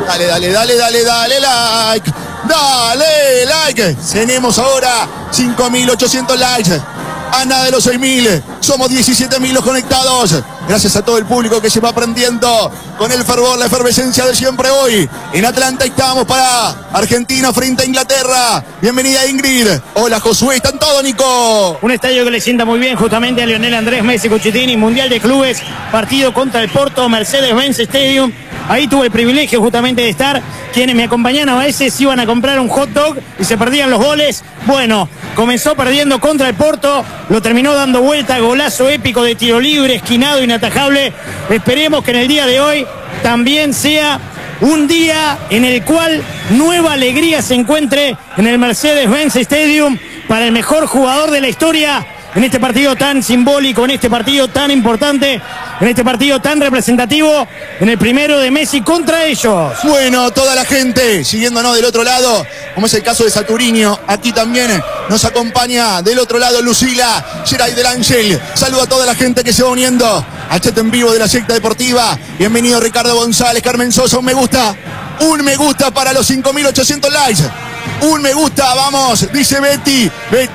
Dale, dale, dale, dale, dale like. Dale like. Tenemos ahora 5.800 likes. A nada de los 6.000. Somos 17.000 los conectados. Gracias a todo el público que se va prendiendo con el fervor, la efervescencia de siempre hoy. En Atlanta estamos para Argentina frente a Inglaterra. Bienvenida Ingrid. Hola Josué, ¿están todos, Nico? Un estadio que le sienta muy bien justamente a Lionel Andrés Messi Cuchitini, Mundial de Clubes, partido contra el Porto, Mercedes-Benz Stadium. Ahí tuve el privilegio justamente de estar. Quienes me acompañaban a veces iban a comprar un hot dog y se perdían los goles. Bueno, comenzó perdiendo contra el Porto, lo terminó dando vuelta, golazo épico de tiro libre, esquinado, inatajable. Esperemos que en el día de hoy también sea un día en el cual nueva alegría se encuentre en el Mercedes-Benz Stadium para el mejor jugador de la historia. En este partido tan simbólico, en este partido tan importante, en este partido tan representativo, en el primero de Messi contra ellos. Bueno, toda la gente siguiéndonos del otro lado, como es el caso de Saturinho. Aquí también nos acompaña del otro lado Lucila, Geray del Ángel. Saludo a toda la gente que se va uniendo al chat en vivo de la secta deportiva. Bienvenido Ricardo González, Carmen Sosa, un me gusta para los 5.800 likes. Un me gusta, vamos, dice Betty.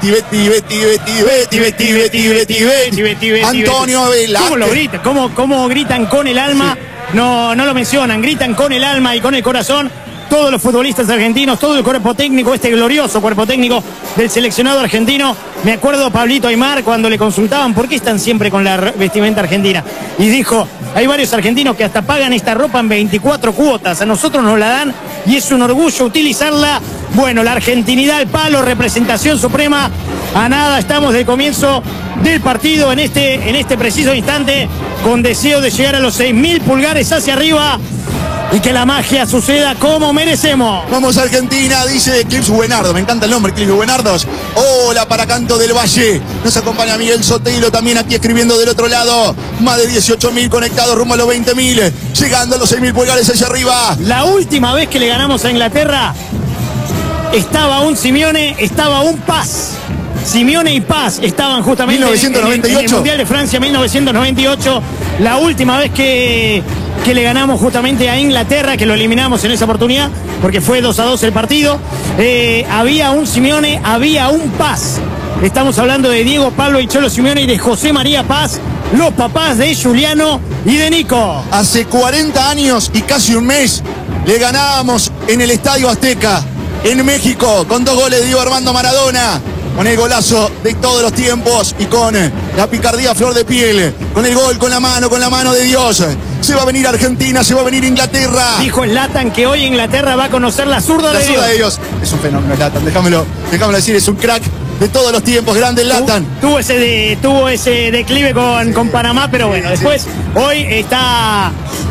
Antonio Velázquez. ¿Cómo lo gritan? ¿Cómo gritan con el alma? Sí. No lo mencionan, gritan con el alma y con el corazón. Todos los futbolistas argentinos, todo el cuerpo técnico, este glorioso cuerpo técnico del seleccionado argentino. Me acuerdo a Pablito Aymar cuando le consultaban por qué están siempre con la vestimenta argentina. Y dijo, hay varios argentinos que hasta pagan esta ropa en 24 cuotas. A nosotros nos la dan y es un orgullo utilizarla. Bueno, la argentinidad al palo, representación suprema. A nada estamos del comienzo del partido en este preciso instante, con deseo de llegar a los 6.000 pulgares hacia arriba y que la magia suceda como merecemos. Vamos a Argentina, dice Clips Buenardo. Me encanta el nombre, Clips Buenardos. Hola para Canto del Valle. Nos acompaña Miguel Sotelo también aquí escribiendo del otro lado. Más de 18.000 conectados rumbo a los 20.000. Llegando a los 6.000 pulgares hacia arriba. La última vez que le ganamos a Inglaterra, estaba un Simeone, estaba un Paz. Simeone y Paz estaban justamente 1998. En el Mundial de Francia 1998. La última vez que le ganamos justamente a Inglaterra, que lo eliminamos en esa oportunidad, porque fue 2-2 el partido. Había un Simeone, había un Paz. Estamos hablando de Diego Pablo y Cholo Simeone y de José María Paz, los papás de Juliano y de Nico. Hace 40 años y casi un mes le ganábamos en el Estadio Azteca, en México, con 2 goles de Diego Armando Maradona, con el golazo de todos los tiempos y con la picardía a flor de piel, con el gol, con la mano de Dios. Se va a venir Argentina, se va a venir Inglaterra. Dijo Zlatan que hoy Inglaterra va a conocer la zurda de Dios. Es un fenómeno Zlatan, déjamelo decir, es un crack de todos los tiempos, grande Zlatan. Tuvo ese declive con Panamá, pero bueno, después hoy está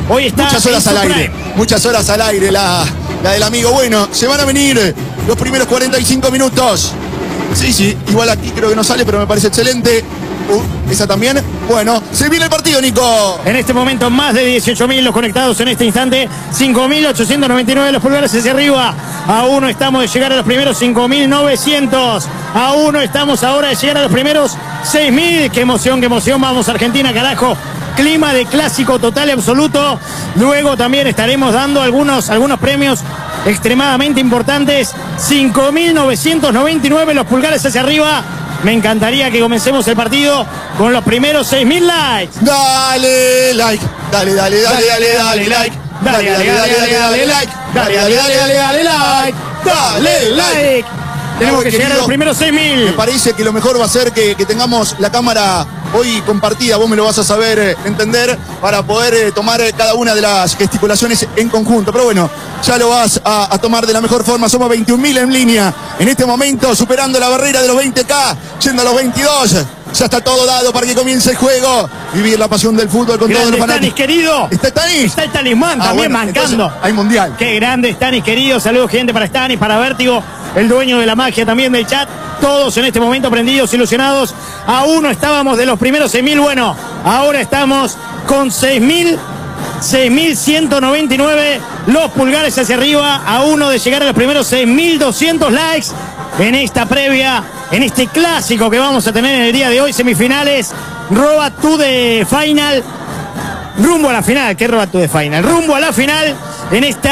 muchas horas al aire la del amigo. Bueno, se van a venir los primeros 45 minutos. Sí, igual aquí creo que no sale, pero me parece excelente. Esa también. Bueno, se viene el partido, Nico. En este momento más de 18.000 los conectados en este instante. 5.899 los pulgares hacia arriba. A uno estamos de llegar a los primeros 5.900. A uno estamos ahora de llegar a los primeros 6.000. Qué emoción. Vamos Argentina, carajo. Clima de clásico total y absoluto. Luego también estaremos dando algunos premios extremadamente importantes. 5.999 los pulgares hacia arriba. Me encantaría que comencemos el partido con los primeros 6.000 likes. Dale like. Dale like. Dale like. Dale like. Tenemos que llegar a los primeros 6.000. Me parece que lo mejor va a ser que tengamos la cámara hoy compartida. Vos me lo vas a saber entender para poder tomar cada una de las gesticulaciones en conjunto. Pero bueno, ya lo vas a tomar de la mejor forma. Somos 21.000 en línea en este momento, superando la barrera de los 20K, yendo a los 22. Ya está todo dado para que comience el juego. Vivir la pasión del fútbol con todos los fanáticos. Stanis, querido. ¿Está Stanis? Está el talismán también mancando. Hay mundial. Qué grande Stanis, querido. Saludos, gente, para Stanis, para Vértigo, el dueño de la magia también del chat. Todos en este momento prendidos, ilusionados. Aún no estábamos de los primeros 6.000. Bueno, ahora estamos con 6.199 los pulgares hacia arriba. A uno de llegar a los primeros 6.200 likes en esta previa, en este clásico que vamos a tener en el día de hoy, semifinales, Road to the Final, rumbo a la final. ¿Qué Road to the Final? Rumbo a la final en esta